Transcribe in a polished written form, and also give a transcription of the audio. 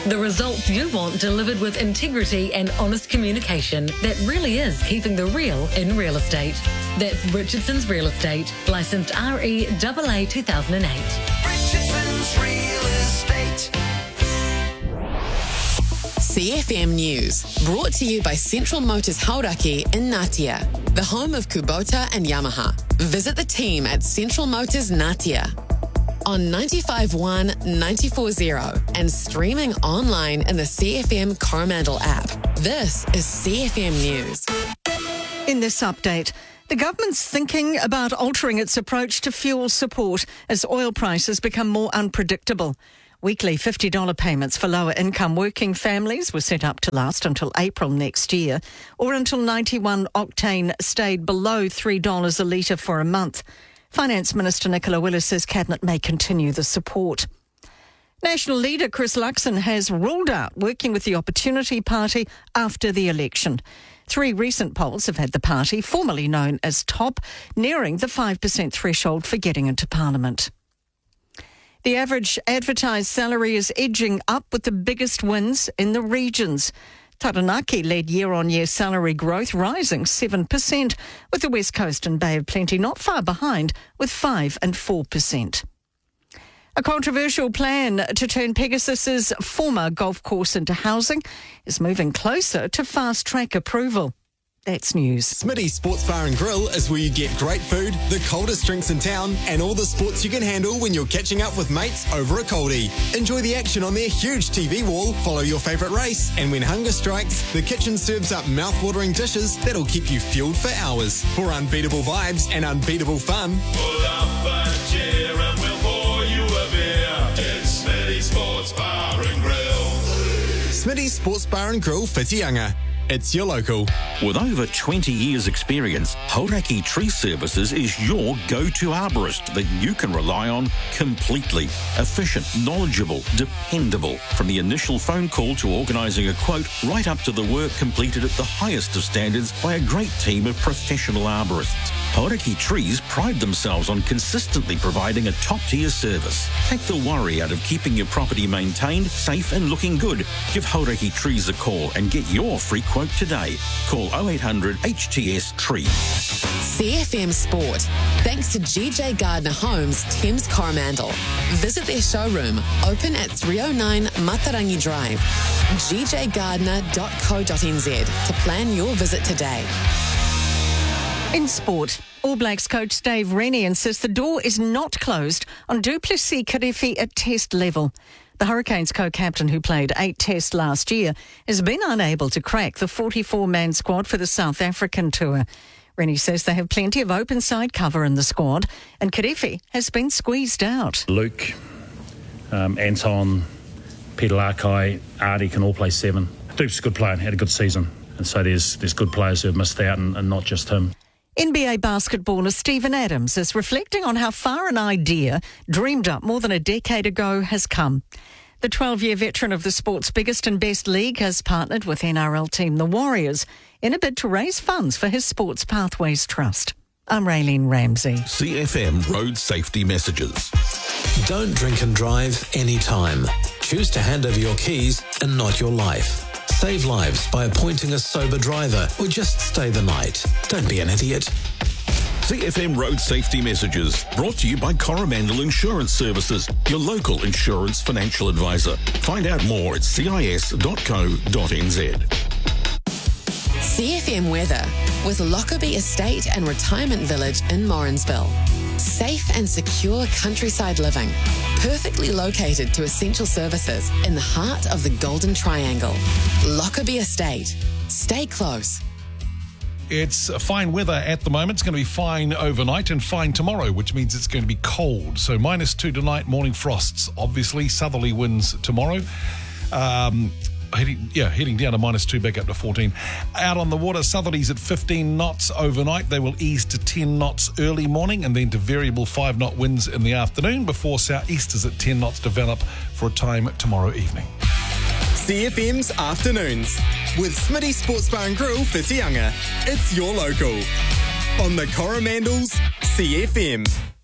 The results you want delivered with integrity and honest communication that really is keeping the real in real estate. That's Richardson's Real Estate, licensed REAA 2008. Richardson's Real Estate. CFM News, brought to you by Central Motors Hauraki in Ngatea, the home of Kubota and Yamaha. Visit the team at Central Motors Ngatea on 95.1, 94.0 and streaming online in the CFM Coromandel app. This is CFM News. In this update, the government's thinking about altering its approach to fuel support as oil prices become more unpredictable. Weekly $50 payments for lower-income working families were set up to last until April next year, or until 91 octane stayed below $3 a litre for a month. Finance Minister Nicola Willis says Cabinet may continue the support. National leader Chris Luxon has ruled out working with the Opportunity Party after the election. 3 recent polls have had the party, formerly known as TOP, nearing the 5% threshold for getting into Parliament. The average advertised salary is edging up with the biggest wins in the regions. Taranaki led year-on-year salary growth, rising 7%, with the West Coast and Bay of Plenty not far behind, with 5% and 4%. A controversial plan to turn Pegasus's former golf course into housing is moving closer to fast-track approval. That's news. Smitty's Sports Bar and Grill is where you get great food, the coldest drinks in town, and all the sports you can handle when you're catching up with mates over a coldie. Enjoy the action on their huge TV wall, follow your favourite race, and when hunger strikes, the kitchen serves up mouth-watering dishes that'll keep you fueled for hours. For unbeatable vibes and unbeatable fun, pull up a chair and we'll pour you a beer. It's Smitty's Sports Bar and Grill. Smitty's Sports Bar and Grill, Whitianga. It's your local. With over 20 years' experience, Hauraki Tree Services is your go-to arborist that you can rely on completely. Efficient, knowledgeable, dependable. From the initial phone call to organising a quote, right up to the work completed at the highest of standards by a great team of professional arborists. Hauraki Trees pride themselves on consistently providing a top-tier service. Take the worry out of keeping your property maintained, safe and looking good. Give Hauraki Trees a call and get your free quote today. Call 0800 HTS Tree. CFM Sport, thanks to GJ Gardner Homes, Thames Coromandel. Visit their showroom, open at 309 Matarangi Drive. gjgardner.co.nz to plan your visit today. In sport, All Blacks coach Dave Rennie insists the door is not closed on du Plessis-Kirifi at test level. The Hurricanes co-captain, who played 8 tests last year, has been unable to crack the 44-man squad for the South African tour. Rennie says they have plenty of open side cover in the squad, and Kirifi has been squeezed out. Luke, Anton, Peter Larkai, Artie can all play 7. Duke's a good player and had a good season, and so there's good players who have missed out and not just him. NBA basketballer Steven Adams is reflecting on how far an idea dreamed up more than a decade ago has come. The 12-year veteran of the sport's biggest and best league has partnered with NRL team the Warriors in a bid to raise funds for his Sports Pathways Trust. I'm Raylene Ramsey. CFM Road Safety Messages. Don't drink and drive anytime. Choose to hand over your keys and not your life. Save lives by appointing a sober driver or just stay the night. Don't be an idiot. CFM Road Safety Messages, brought to you by Coromandel Insurance Services, your local insurance financial advisor. Find out more at cis.co.nz. CFM weather with Lockerbie Estate and Retirement Village in Morrinsville. Safe and secure countryside living, perfectly located to essential services in the heart of the Golden Triangle. Lockerbie Estate. Stay close. It's fine weather at the moment. It's going to be fine overnight and fine tomorrow, which means it's going to be cold. So -2 tonight, morning frosts. Obviously, southerly winds tomorrow. Heading down to -2, back up to 14. Out on the water, southerlies at 15 knots overnight. They will ease to 10 knots early morning and then to variable 5-knot winds in the afternoon before southeasters at 10 knots develop for a time tomorrow evening. CFM's Afternoons with Smitty Sports Bar and Grill, Whitianga. It's your local. On the Coromandel's CFM.